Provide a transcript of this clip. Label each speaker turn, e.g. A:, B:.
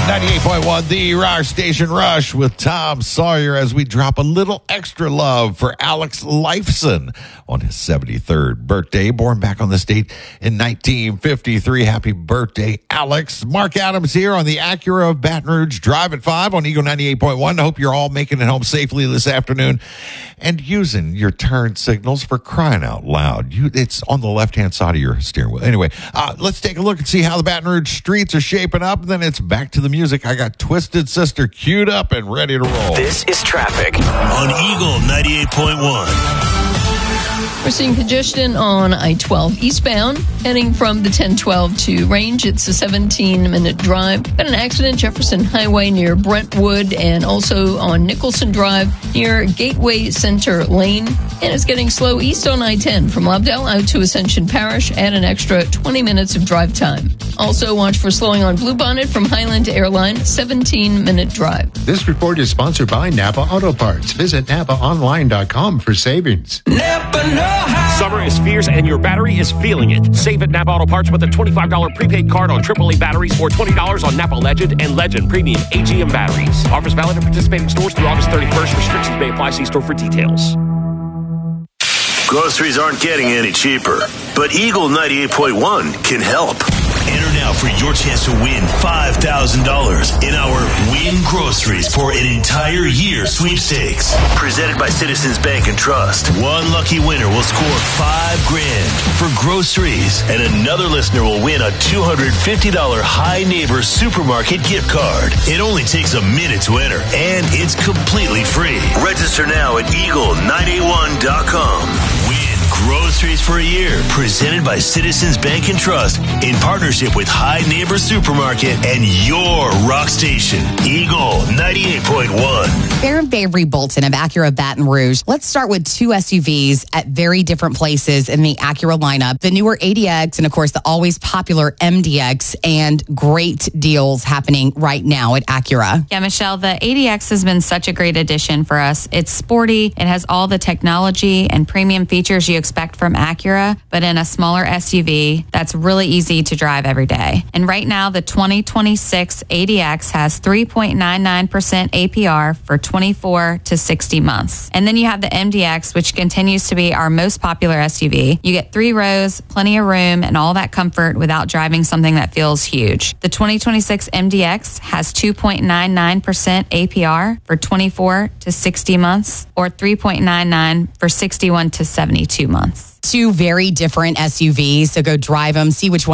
A: 98.1, the Rock Station Rush with Tom Sawyer as we drop a little extra love for Alex Lifeson on his 73rd birthday. Born back on this date in 1953. Happy birthday, Alex. Mark Adams here on the Acura of Baton Rouge Drive at 5 on Eagle 98.1. I hope you're all making it home safely this afternoon and using your turn signals, for crying out loud. It's on the left-hand side of your steering wheel. Anyway, let's take a look and see how the Baton Rouge streets are shaping up, and then it's back to the music. I got Twisted Sister queued up and ready to roll.
B: This is traffic on Eagle 98.1.
C: We're seeing congestion on I-12 eastbound, heading from the 1012 to Range. It's a 17-minute drive. Got an accident, Jefferson Highway near Brentwood, and also on Nicholson Drive near Gateway Center Lane. And it's getting slow east on I-10 from Lobdell out to Ascension Parish. Add an extra 20 minutes of drive time. Also, watch for slowing on Bluebonnet from Highland Airline, 17-minute drive.
D: This report is sponsored by Napa Auto Parts. Visit NapaOnline.com for savings.
E: Summer is fierce and your battery is feeling it. Save at Napa Auto Parts with a $25 prepaid card on AAA batteries or $20 on Napa Legend and Legend Premium AGM batteries. Offers valid at participating stores through August 31st. Restrictions may apply. See store for details.
F: Groceries aren't getting any cheaper, but Eagle 98.1 can help.
B: Enter now for your chance to win $5,000 in our Win Groceries for an entire year sweepstakes.
F: Presented by Citizens Bank and Trust.
B: One lucky winner will score $5,000 for groceries, and another listener will win a $250 High Neighbor Supermarket gift card. It only takes a minute to enter, and it's completely free.
F: Register now at eagle981.com.
B: Win Groceries for a year, presented by Citizens Bank and Trust in partnership with High Neighbor Supermarket and your rock station, Eagle 98.1.
G: Baron Bavery Bolton of Acura Baton Rouge. Let's start with two SUVs at very different places in the Acura lineup. The newer ADX and, of course, the always popular MDX, and great deals happening right now at Acura.
H: Yeah, Michelle, the ADX has been such a great addition for us. It's sporty. It has all the technology and premium features you expect from Acura, but in a smaller SUV that's really easy to drive every day. And right now, the 2026 ADX has 3.99% APR for 24 to 60 months. And then you have the MDX, which continues to be our most popular SUV. You get 3 rows, plenty of room, and all that comfort without driving something that feels huge. The 2026 MDX has 2.99% APR for 24 to 60 months, or 3.99 for 61 to 72 months.
G: Two very different SUVs, so go drive them, see which one